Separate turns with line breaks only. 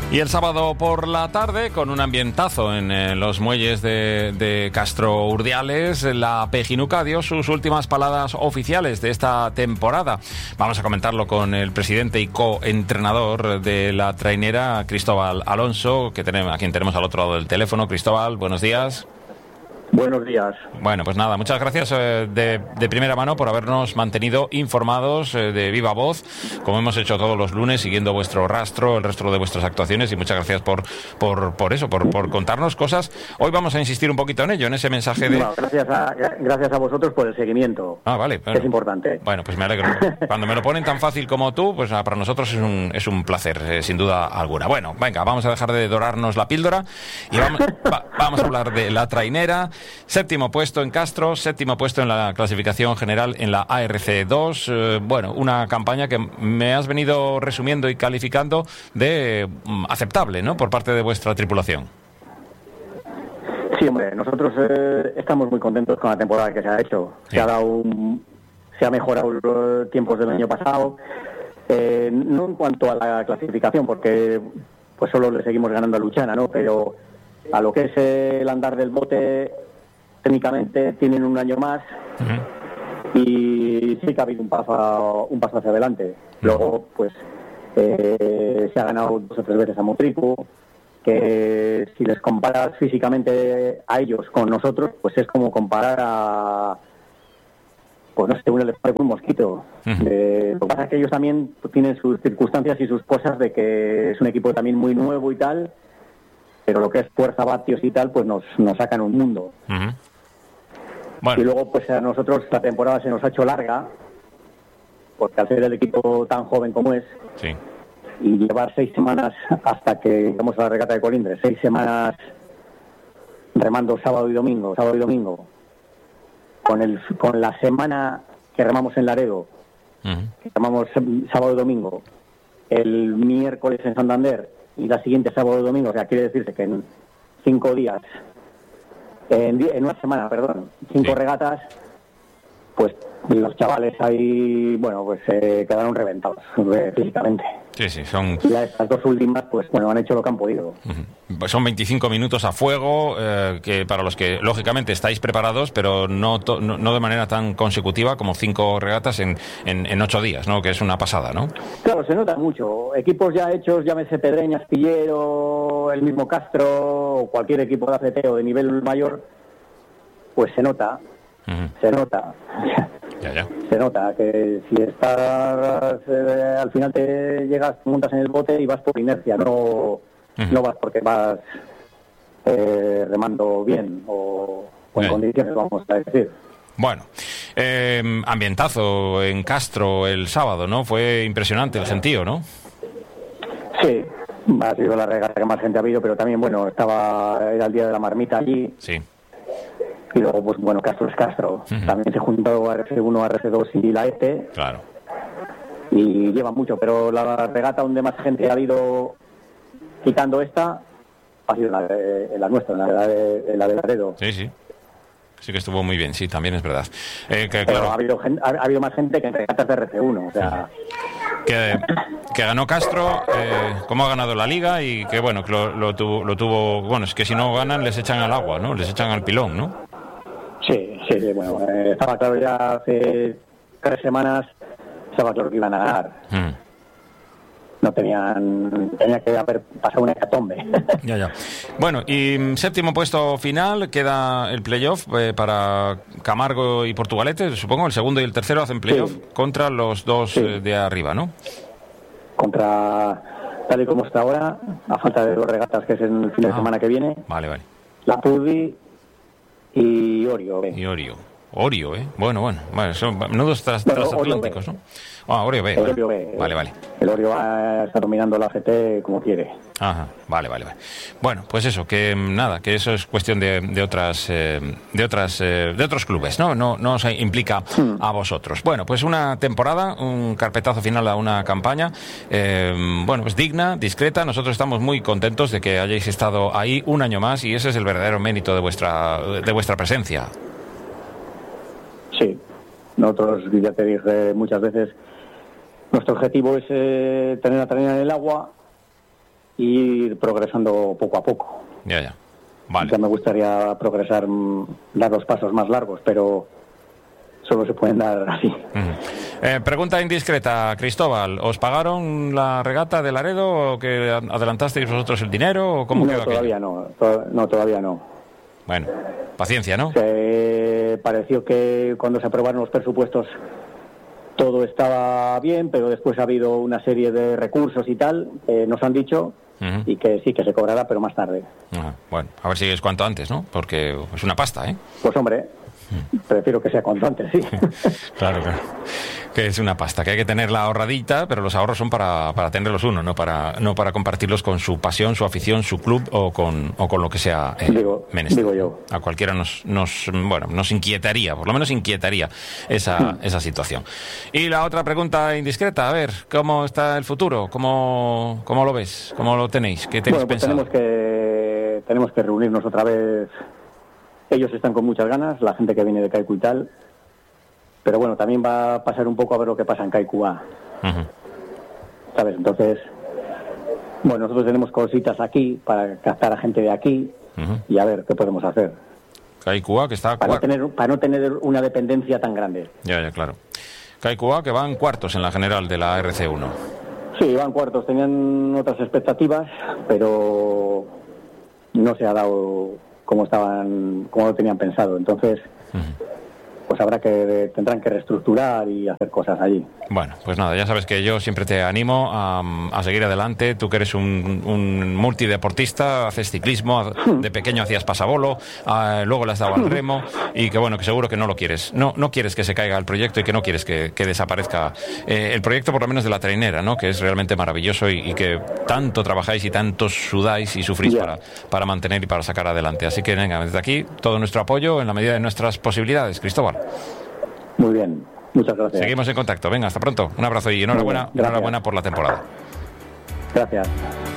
Y el sábado por la tarde, con un ambientazo en los muelles de Castro Urdiales, la Pejinuca dio sus últimas palabras oficiales de esta temporada. Vamos a comentarlo con el presidente y coentrenador de la trainera, Cristóbal Alonso, a quien tenemos al otro lado del teléfono. Cristóbal, buenos días.
Buenos días.
Bueno, pues nada, muchas gracias de primera mano por habernos mantenido informados de viva voz, como hemos hecho todos los lunes, siguiendo vuestro rastro, el resto de vuestras actuaciones, y muchas gracias por contarnos cosas. Hoy vamos a insistir un poquito en ello, en ese mensaje de...
No, gracias a vosotros por el seguimiento.
Ah, vale. Bueno,
es importante.
Bueno, pues me alegro. Cuando me lo ponen tan fácil como tú, pues para nosotros es un placer, sin duda alguna. Bueno, venga, vamos a dejar de dorarnos la píldora y vamos a hablar de la trainera. 7º puesto en Castro, 7º puesto en la clasificación general en la ARC2. Bueno, una campaña que me has venido resumiendo y calificando de aceptable, ¿no?, por parte de vuestra tripulación.
Sí, hombre, nosotros estamos muy contentos con la temporada que se ha hecho. Sí. Se ha mejorado los tiempos del año pasado, no en cuanto a la clasificación, porque pues solo le seguimos ganando a Luchana, ¿no? Pero a lo que es el andar del bote, técnicamente tienen un año más. Uh-huh. Y sí que ha habido un paso hacia adelante. Luego, pues, se ha ganado 2 o 3 veces a Motrico, que si les comparas físicamente a ellos con nosotros, pues es como comparar a, pues no sé, uno les parece un mosquito. Uh-huh. Lo que pasa es que ellos también tienen sus circunstancias y sus cosas de que es un equipo también muy nuevo y tal, pero lo que es fuerza, vatios y tal, pues nos sacan un mundo. Uh-huh. Bueno. Y luego, pues a nosotros la temporada se nos ha hecho larga, porque al ser el equipo tan joven como es, sí, y llevar 6 semanas hasta que llegamos a la regata de Colindres, 6 semanas remando sábado y domingo, con la semana que remamos en Laredo, uh-huh, que remamos sábado y domingo, el miércoles en Santander y la siguiente sábado y domingo, o sea, quiere decirse que en 5 días, en una semana, 5 sí, regatas, pues los chavales ahí, bueno, pues quedaron reventados físicamente.
Sí, son...
Y estas 2 últimas, pues bueno, han hecho lo que han podido.
Uh-huh. Son 25 minutos a fuego, que para los que lógicamente estáis preparados, pero no de manera tan consecutiva como 5 regatas en 8 días, ¿no? Que es una pasada, ¿no?
Claro, se nota mucho. Equipos ya hechos, llámese Pedreña, Astillero, el mismo Castro, o cualquier equipo de ACT o de nivel mayor, pues se nota. Uh-huh. Se nota. Ya. Se nota que si estás al final te llegas, montas en el bote y vas por inercia, no, uh-huh, no vas porque vas remando bien o en condiciones, vamos a decir.
Bueno, ambientazo en Castro el sábado, ¿no? Fue impresionante el gentío, ¿no?
Sí, ha sido la regata que más gente ha habido, pero también, bueno, era el día de la marmita allí.
Sí.
Y luego, pues bueno, Castro es Castro. Uh-huh. También se juntó RC1, RC2 y la ETE.
Claro.
Y lleva mucho, pero la regata donde más gente ha habido, quitando esta, ha sido la nuestra, la de Laredo.
Sí. Sí que estuvo muy bien, sí, también es verdad.
Pero
claro,
ha habido más gente que en regatas de RC1, o sea...
Que ganó Castro, cómo ha ganado la liga y que bueno, que lo tuvo... Bueno, es que si no ganan les echan al agua, ¿no? Les echan al pilón, ¿no?
Sí, bueno, estaba claro ya hace 3 semanas, estaba claro que iban a ganar. No tenía que haber pasado una hecatombe.
Ya. Bueno, y 7º puesto final, queda el playoff para Camargo y Portugalete, supongo, el segundo y el tercero hacen playoff, sí, contra los 2 sí, de arriba, ¿no?
Contra, tal y como está ahora, a falta de 2 regatas, que es en el fin de semana que viene.
Vale.
La Pudi y Orio.
Orio, ¿eh? Bueno, son menudos transatlánticos, ¿no? Orio B.
Orio B.
Vale.
El Orio A está dominando la GT como quiere.
Ajá, vale. Bueno, pues eso, que nada, que eso es cuestión de otros clubes, ¿no? No se implica a vosotros. Bueno, pues una temporada, un carpetazo final a una campaña, bueno, pues digna, discreta. Nosotros estamos muy contentos de que hayáis estado ahí un año más y ese es el verdadero mérito de vuestra presencia.
Sí, nosotros, ya te dije muchas veces, nuestro objetivo es tener la trainera en el agua y ir progresando poco a poco.
Ya. Vale.
Ya me gustaría progresar, dar los pasos más largos, pero solo se pueden dar así.
Pregunta indiscreta, Cristóbal, ¿os pagaron la regata de Laredo o que adelantasteis vosotros el dinero o cómo quedó aquello?
Todavía no.
Bueno, paciencia, ¿no?
Pareció que cuando se aprobaron los presupuestos todo estaba bien, pero después ha habido una serie de recursos y tal, nos han dicho, y que sí, que se cobrará, pero más tarde.
Bueno, a ver si es cuanto antes, ¿no? Porque es una pasta, ¿eh?
Pues hombre, prefiero que sea cuanto antes, sí.
Claro. Que es una pasta, que hay que tenerla ahorradita, pero los ahorros son para tenerlos uno, no para compartirlos con su pasión, su afición, su club o con lo que sea menester.
Digo yo.
A cualquiera nos inquietaría, por lo menos inquietaría esa situación. Y la otra pregunta indiscreta, a ver, ¿cómo está el futuro? ¿Cómo lo ves? ¿Cómo lo tenéis? ¿Qué tenéis pensado?
Tenemos que reunirnos otra vez. Ellos están con muchas ganas, la gente que viene de Kaiku y tal. Pero bueno, también va a pasar un poco a ver lo que pasa en Kaiku A. ¿Sabes? Entonces, bueno, nosotros tenemos cositas aquí para captar a gente de aquí y a ver qué podemos hacer.
Kaiku A, que está...
Para no tener una dependencia tan grande.
Ya, claro. Kaiku A, que van cuartos en la general de la RC1.
Sí, van cuartos. Tenían otras expectativas, pero no se ha dado como lo tenían pensado. Entonces... pues tendrán que reestructurar y hacer cosas allí.
Bueno, pues nada, ya sabes que yo siempre te animo a seguir adelante. Tú que eres un multideportista, haces ciclismo, de pequeño hacías pasabolo, luego le has dado al remo y que bueno, que seguro que no lo quieres. No quieres que se caiga el proyecto y que no quieres que desaparezca el proyecto, por lo menos de la trainera, ¿no? Que es realmente maravilloso y que tanto trabajáis y tanto sudáis y sufrís para mantener y para sacar adelante. Así que venga, desde aquí todo nuestro apoyo en la medida de nuestras posibilidades, Cristóbal.
Muy bien, muchas gracias.
Seguimos en contacto. Venga, hasta pronto. Un abrazo y enhorabuena por la temporada.
Gracias.